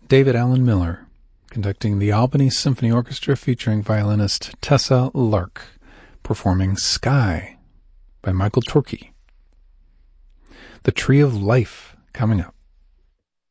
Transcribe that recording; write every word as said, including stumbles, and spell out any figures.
David Allen Miller, conducting the Albany Symphony Orchestra featuring violinist Tessa Lark, performing Sky by Michael Torke. The Tree of Life coming up.